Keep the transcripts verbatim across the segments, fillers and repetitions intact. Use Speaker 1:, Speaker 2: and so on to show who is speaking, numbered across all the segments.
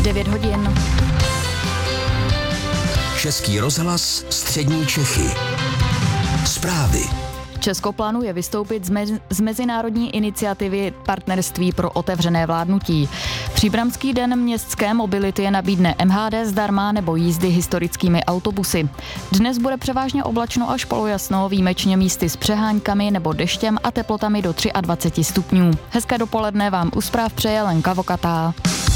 Speaker 1: devět hodin.
Speaker 2: Český rozhlas Střední Čechy. Zprávy.
Speaker 1: Česko plánuje vystoupit z, mez, z mezinárodní iniciativy Partnerství pro otevřené vládnutí. Příbramský den městské mobility nabídne M H D zdarma nebo jízdy historickými autobusy. Dnes bude převážně oblačno až polojasno, výjimečně místy s přeháňkami nebo deštěm a teplotami do dvacet tři stupňů. Hezké dopoledne vám u zpráv přeje Lenka Vokatá.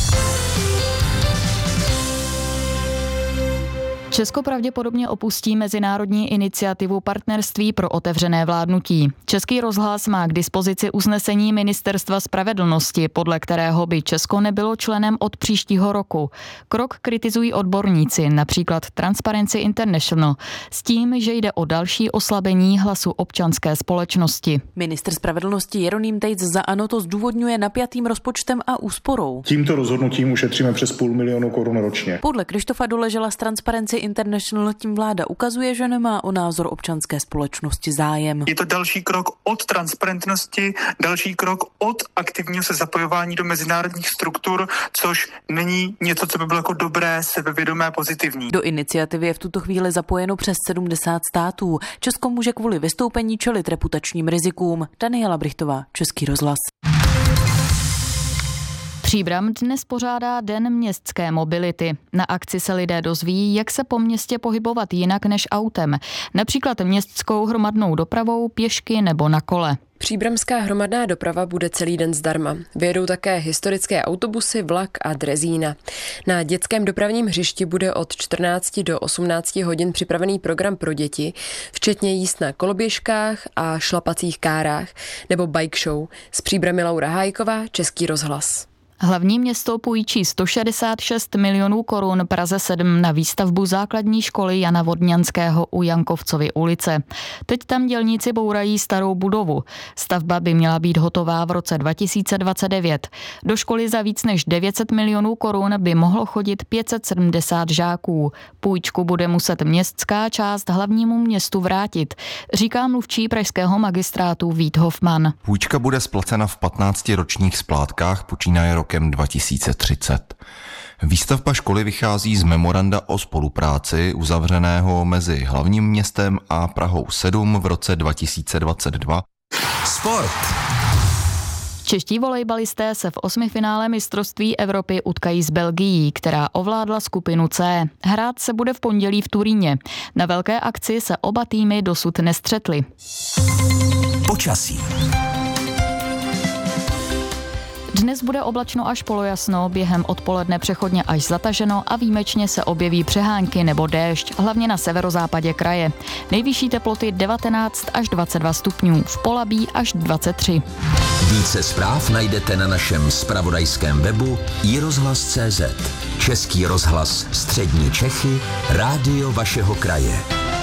Speaker 1: Česko pravděpodobně opustí mezinárodní iniciativu Partnerství pro otevřené vládnutí. Český rozhlas má k dispozici usnesení Ministerstva spravedlnosti, podle kterého by Česko nebylo členem od příštího roku. Krok kritizují odborníci, například Transparency International, s tím, že jde o další oslabení hlasu občanské společnosti.
Speaker 3: Ministr spravedlnosti Jeroným Tejc za ANO to zdůvodňuje napjatým rozpočtem a úsporou.
Speaker 4: Tímto rozhodnutím ušetříme přes půl milionu korun ročně.
Speaker 3: Podle Krištofa Doležela z Transparency International tím vláda ukazuje, že nemá o názor občanské společnosti zájem.
Speaker 5: Je to další krok od transparentnosti, další krok od aktivního se zapojování do mezinárodních struktur, což není něco, co by bylo jako dobré, sebevědomé, pozitivní.
Speaker 3: Do iniciativy je v tuto chvíli zapojeno přes sedmdesát států. Česko může kvůli vystoupení čelit reputačním rizikům. Daniela Brichtová, Český rozhlas.
Speaker 1: Příbram dnes pořádá Den městské mobility. Na akci se lidé dozví, jak se po městě pohybovat jinak než autem. Například městskou hromadnou dopravou, pěšky nebo na kole.
Speaker 6: Příbramská hromadná doprava bude celý den zdarma. Vyjedou také historické autobusy, vlak a drezína. Na dětském dopravním hřišti bude od čtrnácti do osmnácti hodin připravený program pro děti, včetně jízd na koloběžkách a šlapacích kárách nebo bike show. Z Příbramy Laura Hájková, Český rozhlas.
Speaker 1: Hlavní město půjčí sto šedesát šest milionů korun Praze sedm na výstavbu základní školy Jana Vodňanského u Jankovcovy ulice. Teď tam dělníci bourají starou budovu. Stavba by měla být hotová v roce dva tisíce dvacet devět. Do školy za víc než devět set milionů korun by mohlo chodit pět set sedmdesát žáků. Půjčku bude muset městská část hlavnímu městu vrátit, říká mluvčí pražského magistrátu Vít Hofman.
Speaker 7: Půjčka bude splacena v patnácti ročních splátkách, počínaje rokem dva tisíce třicet. Výstavba školy vychází z memoranda o spolupráci uzavřeného mezi hlavním městem a Prahou sedm v roce dva tisíce dvacet dva.
Speaker 2: Sport.
Speaker 1: Čeští volejbalisté se v osmifinále mistrovství Evropy utkají s Belgií, která ovládla skupinu C. Hrát se bude v pondělí v Turíně. Na velké akci se oba týmy dosud nestřetly.
Speaker 2: Počasí.
Speaker 1: Dnes bude oblačno až polojasno, během odpoledne přechodně až zataženo a výjimečně se objeví přehánky nebo déšť, hlavně na severozápadě kraje. Nejvyšší teploty devatenáct až dvacet dva stupňů, v Polabí až dvacet tři.
Speaker 2: Více zpráv najdete na našem zpravodajském webu i rozhlas tečka cé zet. Český rozhlas Střední Čechy, rádio vašeho kraje.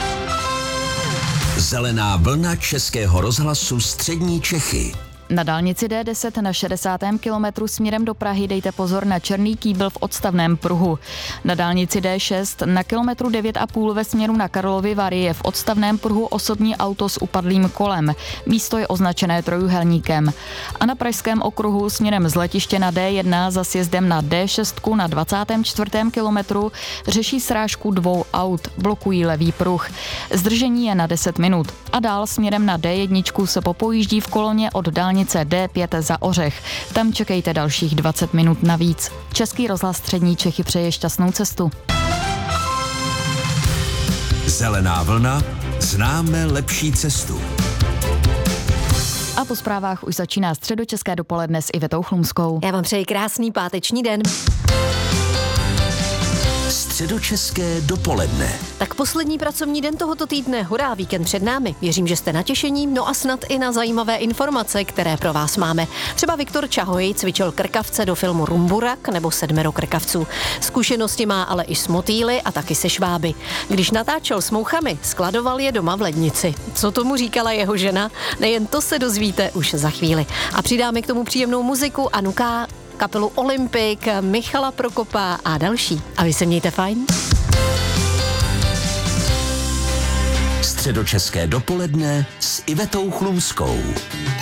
Speaker 2: Zelená vlna Českého rozhlasu Střední Čechy.
Speaker 1: Na dálnici D deset na šedesátém kilometru směrem do Prahy dejte pozor na černý kýbl v odstavném pruhu. Na dálnici D šest na kilometru devět a půl ve směru na Karlovy Vary je v odstavném pruhu osobní auto s upadlým kolem. Místo je označené trojúhelníkem. A na pražském okruhu směrem z letiště na D jedna za sjezdem na D šest na dvacátém čtvrtém kilometru řeší srážku dvou aut, blokují levý pruh. Zdržení je na deset minut. A dál směrem na D jedna se popojíždí v koloně od dálnice D pět za Ořech. Tam čekejte dalších dvacet minut navíc. Český rozhlas Střední Čechy přeje šťastnou cestu.
Speaker 2: Zelená vlna, známe lepší cestu.
Speaker 1: A po zprávách už začíná středočeské dopoledne s Ivetou Chlumskou.
Speaker 8: Já vám přeji krásný páteční den.
Speaker 2: Středočeské dopoledne.
Speaker 8: Tak poslední pracovní den tohoto týdne, hurá, víkend před námi. Věřím, že jste natěšení, no a snad i na zajímavé informace, které pro vás máme. Třeba Viktor Čahoj cvičil krkavce do filmu Rumburak nebo Sedmero krkavců. Zkušenosti má ale i s motýly a taky se šváby. Když natáčel s mouchami, skladoval je doma v lednici. Co tomu říkala jeho žena? Nejen to se dozvíte už za chvíli. A přidáme k tomu příjemnou muziku Anuka, kapelu Olympik, Michala Prokopa a další. A vy se mějte fajn.
Speaker 2: Středočeské dopoledne s Ivetou Chlumskou.